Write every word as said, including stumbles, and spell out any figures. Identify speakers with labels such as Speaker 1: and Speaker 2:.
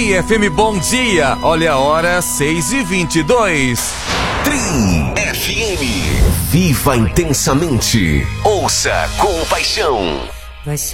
Speaker 1: Tri F M, bom dia. Olha a hora, seis e vinte e dois.
Speaker 2: Tri F M. Viva intensamente. Ouça com paixão.
Speaker 3: Vai